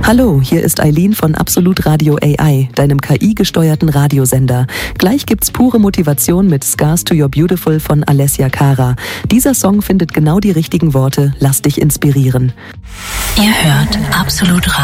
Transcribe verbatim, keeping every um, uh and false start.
Hallo, hier ist Eileen von Absolut Radio A I, deinem K I-gesteuerten Radiosender. Gleich gibt's pure Motivation mit Scars to Your Beautiful von Alessia Cara. Dieser Song findet genau die richtigen Worte. Lass dich inspirieren. Ihr hört Absolut Radio.